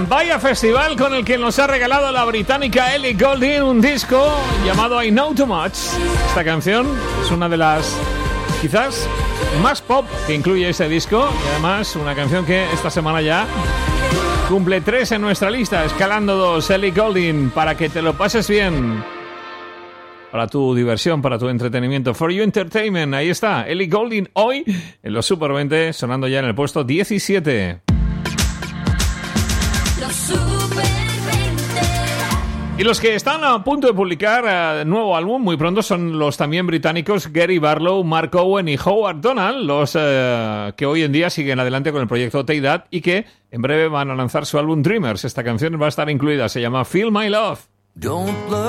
Vaya festival con el que nos ha regalado la británica Ellie Goulding un disco llamado I Know Too Much. Esta canción es una de las quizás más pop que incluye este disco y además una canción que esta semana ya cumple 3 en nuestra lista, escalando 2. Ellie Goulding, para que te lo pases bien, para tu diversión, para tu entretenimiento, for your entertainment. Ahí está, Ellie Goulding hoy en los Super 20, sonando ya en el puesto 17. Y los que están a punto de publicar nuevo álbum muy pronto son los también británicos Gary Barlow, Mark Owen y Howard Donald, los que hoy en día siguen adelante con el proyecto Take That y que en breve van a lanzar su álbum Dreamers. Esta canción va a estar incluida, se llama Feel My Love. Don't love